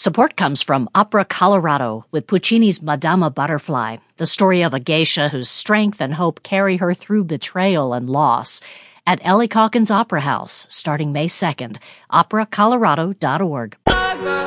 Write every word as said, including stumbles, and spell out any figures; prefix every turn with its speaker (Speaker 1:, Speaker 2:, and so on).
Speaker 1: Support comes from Opera Colorado with Puccini's Madama Butterfly, the story of a geisha whose strength and hope carry her through betrayal and loss. At Ellie Calkins Opera House, starting May second, opera colorado dot org.